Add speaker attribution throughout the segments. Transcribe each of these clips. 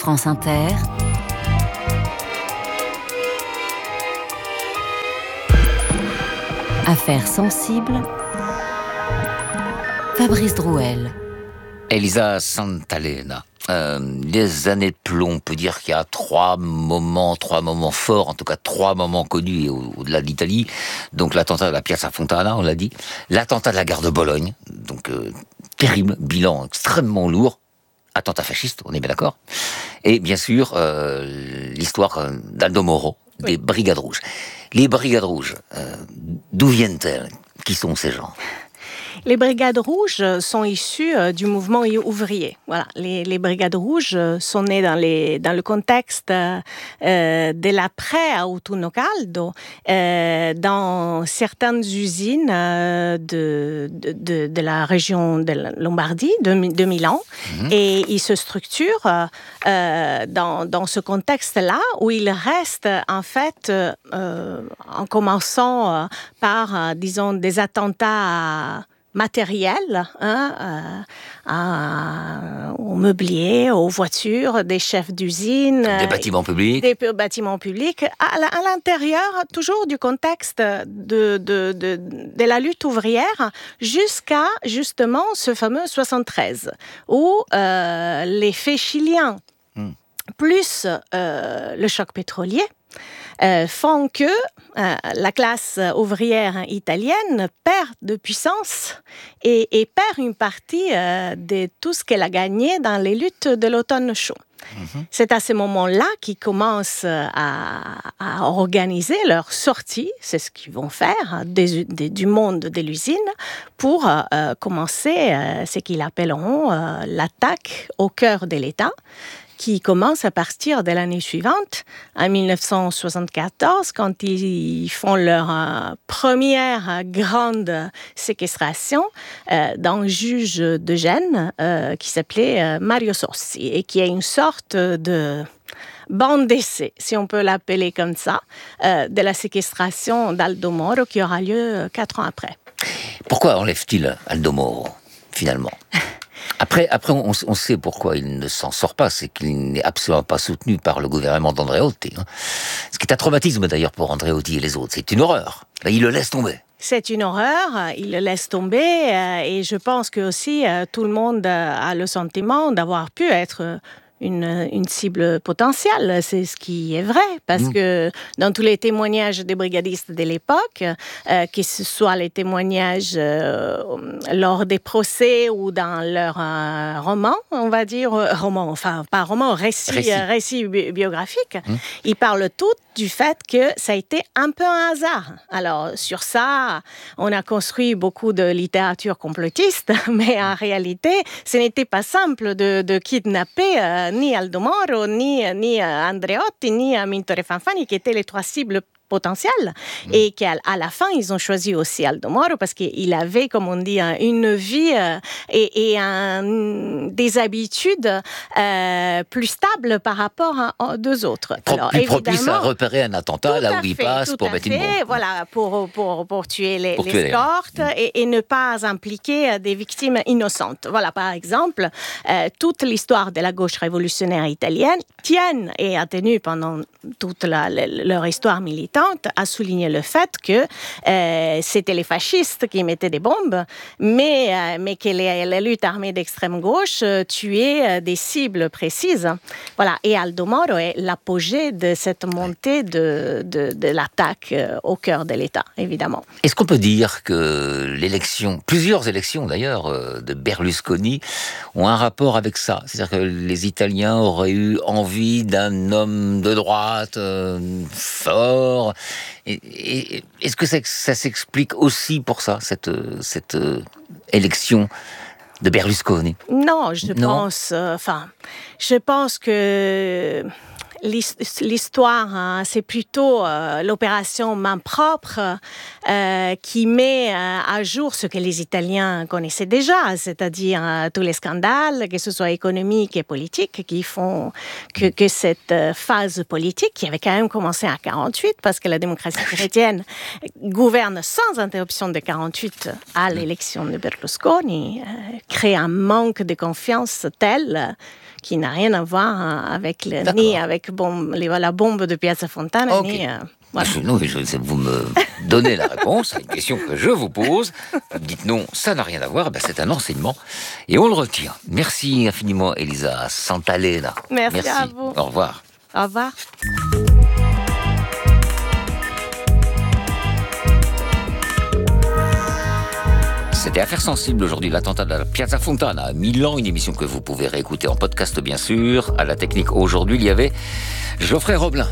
Speaker 1: France Inter, Affaires sensibles, Fabrice Drouel.
Speaker 2: Elisa Santalena. Les années de plomb, on peut dire qu'il y a trois moments forts, en tout cas trois moments connus au-delà de l'Italie. Donc l'attentat de la Piazza Fontana, on l'a dit, l'attentat de la gare de Bologne, donc terrible, bilan extrêmement lourd, attentat fasciste, on est bien d'accord. Et bien sûr, l'histoire d'Aldo Moro, des Brigades Rouges. Les Brigades Rouges, d'où viennent-elles? Qui sont ces gens?
Speaker 3: Les Brigades Rouges sont issues du mouvement ouvrier. Voilà, les Brigades Rouges sont nées dans le contexte de l'après-autunno caldo, dans certaines usines de la région de la Lombardie, de Milan, et ils se structurent dans ce contexte-là où ils restent en fait, en commençant par, disons, des attentats matériel, au mobilier, aux voitures, des chefs d'usine,
Speaker 2: des bâtiments publics,
Speaker 3: à l'intérieur toujours du contexte de la lutte ouvrière jusqu'à justement ce fameux 73 où les faits chiliens plus le choc pétrolier font que la classe ouvrière italienne perd de puissance et perd une partie de tout ce qu'elle a gagné dans les luttes de l'automne chaud. C'est à ce moment-là qu'ils commencent à organiser leur sortie, c'est ce qu'ils vont faire, du monde de l'usine, pour commencer ce qu'ils appelleront l'attaque au cœur de l'État, qui commence à partir de l'année suivante, en 1974, quand ils font leur première grande séquestration d'un juge de Gênes qui s'appelait Mario Sossi et qui est une sorte de bande d'essai, si on peut l'appeler comme ça, de la séquestration d'Aldo Moro qui aura lieu 4 ans après.
Speaker 2: Pourquoi enlève-t-il Aldo Moro, finalement ? Après, on sait pourquoi il ne s'en sort pas, c'est qu'il n'est absolument pas soutenu par le gouvernement d'Andreotti. Ce qui est un traumatisme d'ailleurs pour Andreotti et les autres, c'est une horreur. Il le laisse tomber.
Speaker 3: C'est une horreur, il le laisse tomber et je pense que aussi tout le monde a le sentiment d'avoir pu être une cible potentielle, c'est ce qui est vrai, parce que dans tous les témoignages des brigadistes de l'époque, que ce soit les témoignages lors des procès ou dans leurs romans, on va dire, récits biographiques, ils parlent tous du fait que ça a été un peu un hasard. Alors, sur ça, on a construit beaucoup de littérature complotiste, mais en réalité, ce n'était pas simple de kidnapper ni Aldo Moro, ni Andreotti, ni Amintore Fanfani, qui étaient les trois cibles potentielles, et qu'à la fin, ils ont choisi aussi Aldo Moro parce qu'il avait, comme on dit, une vie et des habitudes plus stables par rapport aux deux autres.
Speaker 2: Alors, plus propice à repérer un attentat là où il passe pour mettre une bombe.
Speaker 3: Voilà, pour tuer les escortes et ne pas impliquer des victimes innocentes. Voilà, par exemple, toute l'histoire de la gauche révolutionnaire italienne tienne et a tenu pendant toute leur histoire militante à souligner le fait que c'était les fascistes qui mettaient des bombes, mais que les luttes armées d'extrême gauche tuaient des cibles précises. Voilà. Et Aldo Moro est l'apogée de cette montée de l'attaque au cœur de l'État, évidemment.
Speaker 2: Est-ce qu'on peut dire que plusieurs élections d'ailleurs, de Berlusconi ont un rapport avec ça? C'est-à-dire que les Italiens auraient eu envie d'un homme de droite fort. Et est-ce que ça s'explique aussi pour ça, cette élection de Berlusconi?
Speaker 3: Non, je pense que l'histoire, c'est plutôt l'opération main propre qui met à jour ce que les Italiens connaissaient déjà, c'est-à-dire tous les scandales, que ce soit économiques et politiques, qui font que cette phase politique, qui avait quand même commencé en 1948, parce que la démocratie chrétienne gouverne sans interruption de 1948 à l'élection de Berlusconi, crée un manque de confiance tel qui n'a rien à voir avec ni avec la bombe de Piazza Fontana,
Speaker 2: okay.
Speaker 3: ni...
Speaker 2: Voilà. Non, vous me donnez la réponse à une question que je vous pose. Vous me dites non, ça n'a rien à voir. Ben, c'est un enseignement et on le retient. Merci infiniment, Elisa Santalena.
Speaker 3: Merci à vous.
Speaker 2: Au revoir.
Speaker 3: Au revoir.
Speaker 2: C'était Affaires sensibles aujourd'hui, l'attentat de la Piazza Fontana à Milan, une émission que vous pouvez réécouter en podcast bien sûr. À la technique aujourd'hui, il y avait Geoffrey Roblin.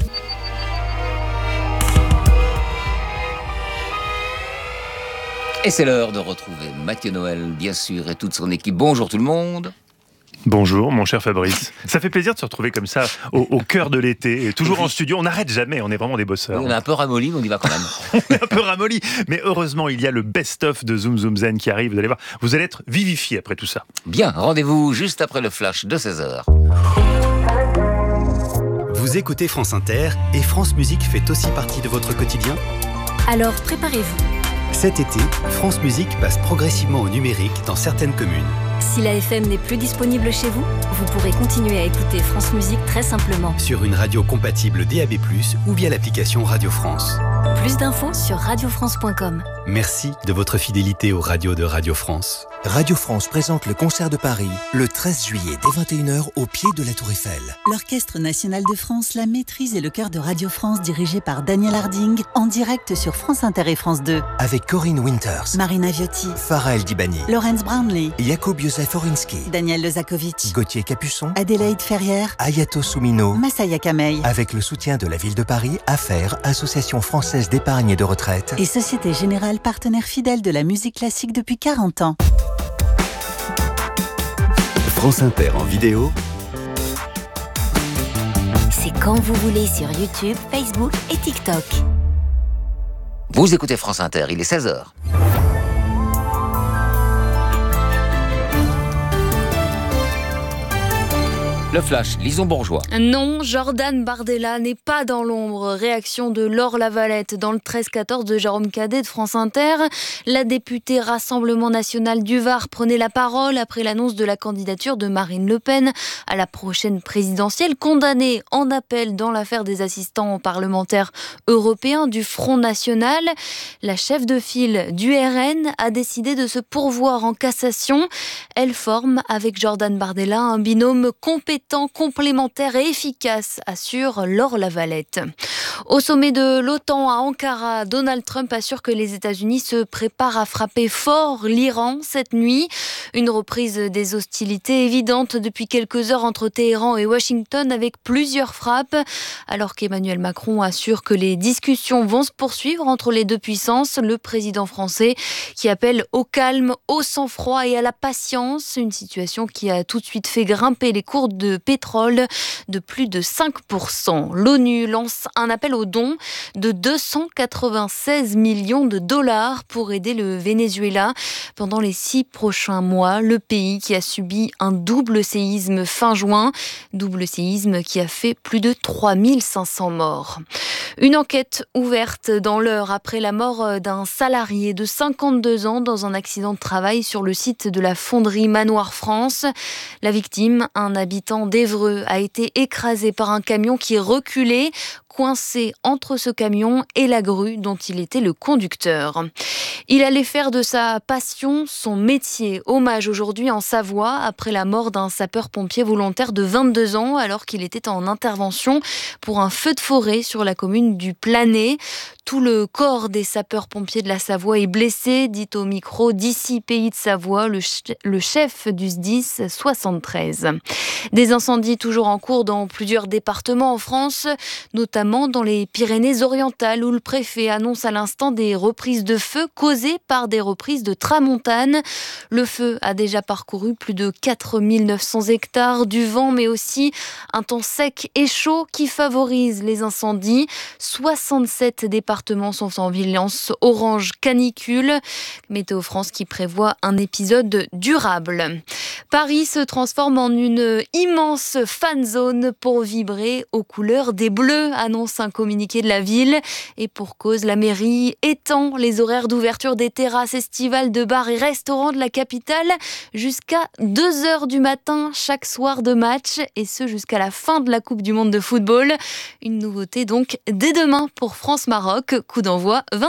Speaker 2: Et c'est l'heure de retrouver Mathieu Noël, bien sûr, et toute son équipe. Bonjour tout le monde.
Speaker 4: Bonjour mon cher Fabrice. Ça fait plaisir de se retrouver comme ça au cœur de l'été, et toujours en studio. On n'arrête jamais, on est vraiment des bosseurs.
Speaker 2: On est un peu ramolli, mais on y va quand même.
Speaker 4: On est un peu ramolli, mais heureusement il y a le best-of de Zoom Zoom Zen qui arrive. Vous allez voir, vous allez être vivifié après tout ça.
Speaker 2: Bien, rendez-vous juste après le flash de 16h.
Speaker 5: Vous écoutez France Inter et France Musique fait aussi partie de votre quotidien ?
Speaker 1: Alors préparez-vous.
Speaker 5: Cet été, France Musique passe progressivement au numérique dans certaines communes.
Speaker 1: Si la FM n'est plus disponible chez vous, vous pourrez continuer à écouter France Musique très simplement.
Speaker 5: Sur une radio compatible DAB+, ou via l'application Radio France.
Speaker 1: Plus d'infos sur radiofrance.com.
Speaker 5: Merci de votre fidélité aux radios de Radio France.
Speaker 6: Radio France présente le concert de Paris le 13 juillet dès 21h au pied de la Tour Eiffel.
Speaker 7: L'Orchestre National de France, la maîtrise et le chœur de Radio France dirigé par Daniel Harding en direct sur France Inter et France 2.
Speaker 6: Avec Corinne Winters,
Speaker 7: Marina Viotti,
Speaker 6: Farah El Dibani,
Speaker 7: Laurence Brownlee,
Speaker 6: Jakub Józef Orinski,
Speaker 7: Daniel Lezakovic,
Speaker 6: Gauthier Capuçon,
Speaker 7: Adélaïde Ferrière,
Speaker 6: Ayato Soumino,
Speaker 7: Masaya Kamei.
Speaker 6: Avec le soutien de la ville de Paris, AFFAIRE, Association française d'épargne et de retraite,
Speaker 7: et Société Générale, partenaire fidèle de la musique classique depuis 40 ans.
Speaker 5: France Inter en vidéo.
Speaker 1: C'est quand vous voulez sur YouTube, Facebook et TikTok.
Speaker 2: Vous écoutez France Inter, il est 16h. Le flash, Lison Bourgeois.
Speaker 8: Non, Jordan Bardella n'est pas dans l'ombre. Réaction de Laure Lavalette dans le 13-14 de Jérôme Cadet de France Inter. La députée Rassemblement National du Var prenait la parole après l'annonce de la candidature de Marine Le Pen à la prochaine présidentielle, condamnée en appel dans l'affaire des assistants parlementaires européens du Front National. La chef de file du RN a décidé de se pourvoir en cassation. Elle forme avec Jordan Bardella un binôme compétent, complémentaire et efficace, assure Laure Lavalette. Au sommet de l'OTAN à Ankara, Donald Trump assure que les États-Unis se préparent à frapper fort l'Iran cette nuit. Une reprise des hostilités évidente depuis quelques heures entre Téhéran et Washington avec plusieurs frappes, alors qu'Emmanuel Macron assure que les discussions vont se poursuivre entre les deux puissances. Le président français qui appelle au calme, au sang-froid et à la patience, une situation qui a tout de suite fait grimper les cours de pétrole de plus de 5%. L'ONU lance un appel aux dons de 296 millions de dollars pour aider le Venezuela pendant les 6 prochains mois. Le pays qui a subi un double séisme fin juin, double séisme qui a fait plus de 3500 morts. Une enquête ouverte dans l'heure après la mort d'un salarié de 52 ans dans un accident de travail sur le site de la fonderie Manoir France. La victime, un habitant d'Évreux, a été écrasé par un camion qui reculait, coincé entre ce camion et la grue dont il était le conducteur. Il allait faire de sa passion son métier. Hommage aujourd'hui en Savoie après la mort d'un sapeur-pompier volontaire de 22 ans alors qu'il était en intervention pour un feu de forêt sur la commune du Planay. Tout le corps des sapeurs-pompiers de la Savoie est blessé, dit au micro d'ici Pays de Savoie, le chef du SDIS 73. Des incendies toujours en cours dans plusieurs départements en France, notamment notamment dans les Pyrénées-Orientales où le préfet annonce à l'instant des reprises de feu causées par des reprises de tramontane. Le feu a déjà parcouru plus de 4900 hectares, du vent mais aussi un temps sec et chaud qui favorise les incendies. 67 départements sont en vigilance orange canicule. Météo France qui prévoit un épisode durable. Paris se transforme en une immense fan zone pour vibrer aux couleurs des Bleus, annonce un communiqué de la ville. Et pour cause, la mairie étend les horaires d'ouverture des terrasses estivales de bars et restaurants de la capitale jusqu'à 2h du matin chaque soir de match, et ce jusqu'à la fin de la Coupe du Monde de football. Une nouveauté donc dès demain pour France-Maroc, coup d'envoi 20.